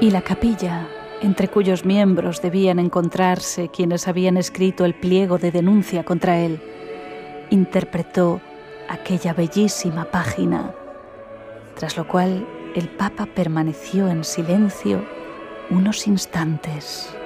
Y la capilla, entre cuyos miembros debían encontrarse quienes habían escrito el pliego de denuncia contra él, interpretó aquella bellísima página, tras lo cual el Papa permaneció en silencio unos instantes.